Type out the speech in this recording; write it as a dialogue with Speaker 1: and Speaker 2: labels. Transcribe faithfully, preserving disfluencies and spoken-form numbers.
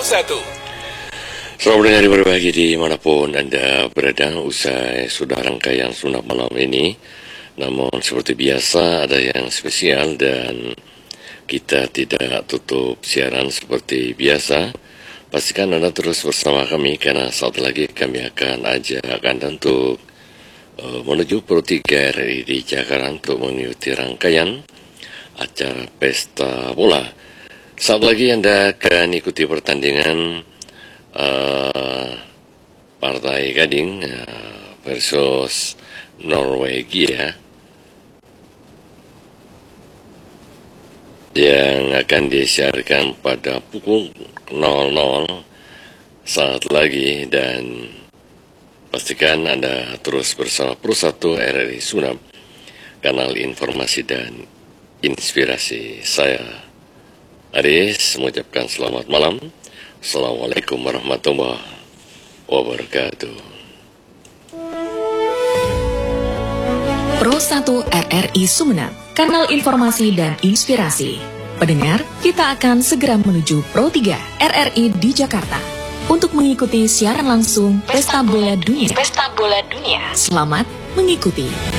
Speaker 1: satu.
Speaker 2: Selamat mendengar berbagi dimanapun Anda berada. Usai sudah rangkaian sunat malam ini, namun seperti biasa ada yang spesial dan kita tidak tutup siaran seperti biasa. Pastikan Anda terus bersama kami karena saat lagi kami akan ajak Anda untuk uh, menuju Pro tiga R I di Jakarta untuk mengikuti rangkaian acara pesta bola. Saat lagi Anda akan ikuti pertandingan uh, Partai Gading uh, versus Norwegia yang akan disiarkan pada pukul nol nol saat lagi, dan pastikan Anda terus bersama Pro satu R R I Sunab, kanal informasi dan inspirasi. Saya Aris mengucapkan selamat malam. Assalamualaikum warahmatullahi wabarakatuh.
Speaker 3: Pro satu R R I Sumeneb, kanal informasi dan inspirasi. Pendengar, kita akan segera menuju Pro tiga R R I di Jakarta untuk mengikuti siaran langsung Pesta Bola Dunia. Pesta Bola Dunia. Selamat mengikuti.